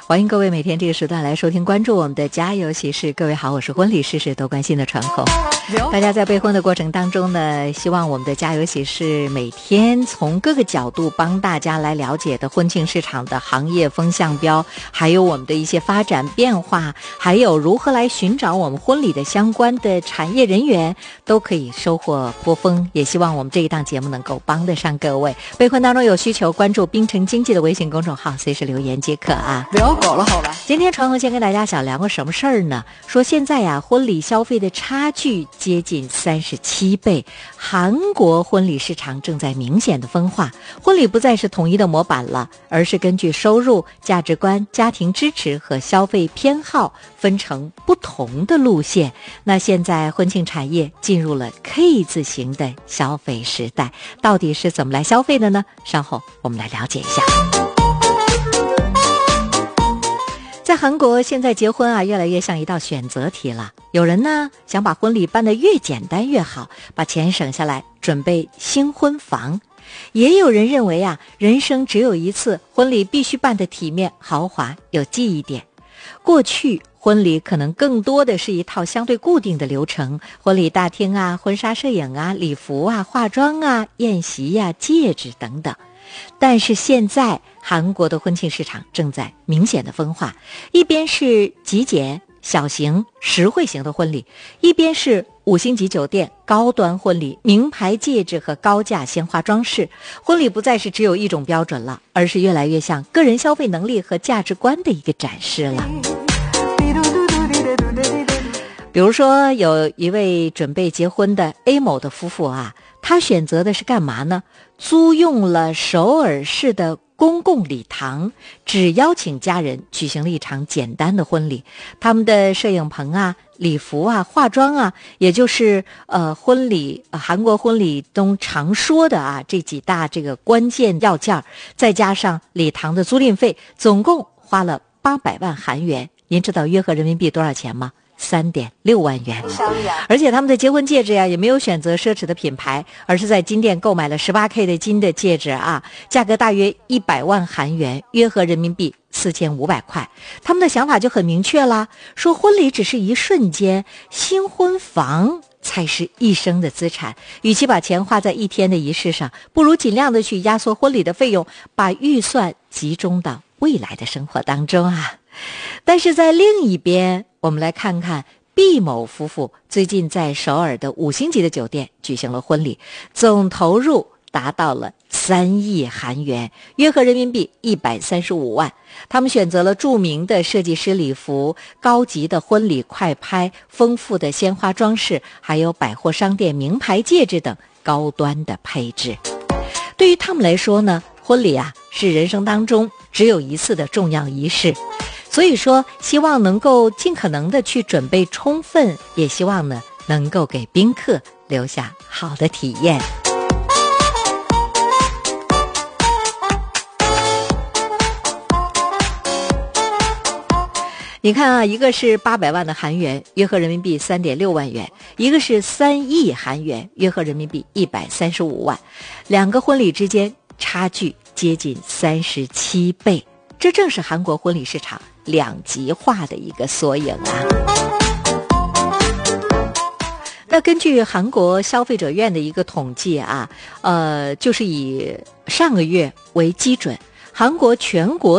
欢迎各位每天这个时段来收听关注我们的家有喜事。各位好，我是婚礼事事都关心的传红。大家在备婚的过程当中呢，希望我们的家有喜事每天从各个角度帮大家来了解的婚庆市场的行业风向标，还有我们的一些发展变化，还有如何来寻找我们婚礼的相关的产业人员，都可以收获颇丰。也希望我们这一档节目能够帮得上各位。备婚当中有需求，关注冰城经济的微信公众号，随时留言即可啊。 聊狗了好吧。 今天传红先跟大家小聊个什么事儿呢？说现在呀，婚礼消费的差距接近37倍，韩国婚礼市场正在明显的分化，婚礼不再是统一的模板了，而是根据收入、价值观、家庭支持和消费偏好分成不同的路线。那现在婚庆产业进入了 K 字形的消费时代，到底是怎么来消费的呢？稍后我们来了解一下。在韩国，现在结婚啊，越来越像一道选择题了。有人呢想把婚礼办得越简单越好，把钱省下来准备新婚房；也有人认为啊，人生只有一次，婚礼必须办得体面、豪华、有记忆点。过去婚礼可能更多的是一套相对固定的流程，婚礼大厅啊、婚纱摄影啊、礼服啊、化妆啊、宴席啊、戒指等等。但是现在韩国的婚庆市场正在明显的分化，一边是极简小型实惠型的婚礼，一边是5星级酒店高端婚礼、名牌戒指和高价鲜花装饰。婚礼不再是只有一种标准了，而是越来越像个人消费能力和价值观的一个展示了。比如说有一位准备结婚的 A 某的夫妇啊，他选择的是干嘛呢？租用了首尔市的公共礼堂，只邀请家人举行了一场简单的婚礼。他们的摄影棚啊、礼服啊、化妆啊，也就是婚礼韩国婚礼中常说的啊这几大这个关键要件，再加上礼堂的租赁费，总共花了800万韩元。您知道约合人民币多少钱吗？3.6万元。而且他们的结婚戒指呀，也没有选择奢侈的品牌，而是在金店购买了18K 的金的戒指啊，价格大约100万韩元，约合人民币4500块。他们的想法就很明确啦，说婚礼只是一瞬间，新婚房才是一生的资产。与其把钱花在一天的仪式上，不如尽量的去压缩婚礼的费用，把预算集中到未来的生活当中啊。但是在另一边，我们来看看 B 某夫妇最近在首尔的5星级的酒店举行了婚礼，总投入达到了3亿韩元，约合人民币135万。他们选择了著名的设计师礼服、高级的婚礼快拍、丰富的鲜花装饰，还有百货商店名牌戒指等高端的配置。对于他们来说呢，婚礼啊是人生当中只有一次的重要仪式，所以说希望能够尽可能的去准备充分，也希望呢能够给宾客留下好的体验。你看啊，一个是800万的韩元，约合人民币3.6万元，一个是3亿韩元，约合人民币135万。两个婚礼之间差距接近37倍，这正是韩国婚礼市场两极化的一个缩影啊。那根据韩国消费者院的一个统计啊，就是以上个月为基准，韩国全国